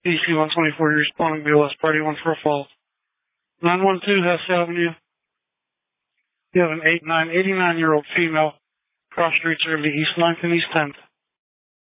DC 124, you're responding BLS, party 1 for a fall. 912 Hess Avenue. You have an 89-year-old female, cross streets early East 9th and East 10th.